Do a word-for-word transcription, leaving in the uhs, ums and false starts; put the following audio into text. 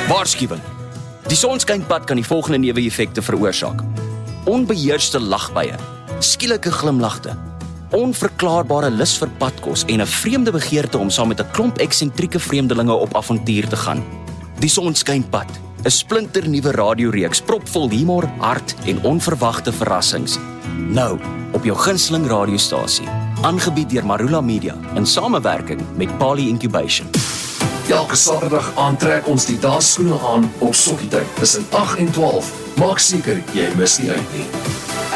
Waarskuwing. Die sonskynpad kan die volgende neeweffekte veroorsaak. Onbeheerste lagbuie, skielike glimlagte, onverklaarbare lus vir padkos en 'n vreemde begeerte om saam met 'n klomp eksentrieke vreemdelinge op avontuur te gaan. Die sonskynpad, 'n splinternuwe radioreeks propvol humor, hart en onverwagte verrassings. Nou, op jou gunsteling radiostasie, aangebied deur Marula Media in samewerking met Pali Incubation. Elke Saterdag aantrek ons die dansskoene aan op Sokkietyd tussen agt en twaalf. Maak seker jy mis nie uit nie.